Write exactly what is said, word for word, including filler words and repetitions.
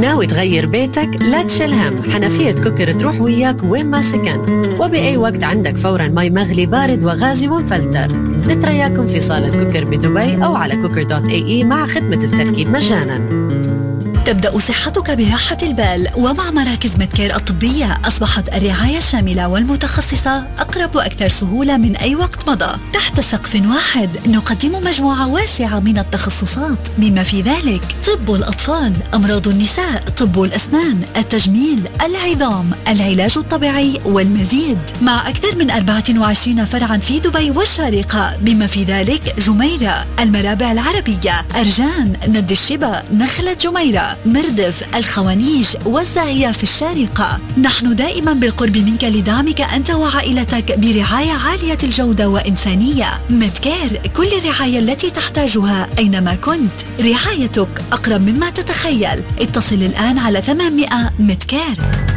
ناوي تغير بيتك؟ لا تشيل هم، حنفية كوكر تروح وياك وين ما سكنت، وبأي وقت عندك فوراً مي مغلي بارد وغازي ومفلتر. نترياكم في صالة كوكر بدبي أو على كوكر دوت اي اي مع خدمة التركيب مجاناً. تبدأ صحتك براحة البال، ومع مراكز ميدكير الطبية أصبحت الرعاية الشاملة والمتخصصة أقرب وأكثر سهولة من أي وقت مضى. تحت سقف واحد نقدم مجموعة واسعة من التخصصات، بما في ذلك طب الأطفال، أمراض النساء، طب الأسنان، التجميل، العظام، العلاج الطبيعي والمزيد، مع أكثر من أربعة وعشرين فرعا في دبي والشارقة، بما في ذلك جميرة، المرابع العربية، أرجان، ند الشبا، نخلة جميرة، مردف، الخوانيج والزاهية في الشارقة. نحن دائما بالقرب منك لدعمك أنت وعائلتك برعاية عالية الجودة وإنسانية. ميدكير، كل الرعاية التي تحتاجها أينما كنت. رعايتك أقرب مما تتخيل. اتصل الآن على ثمانمائة ميدكير.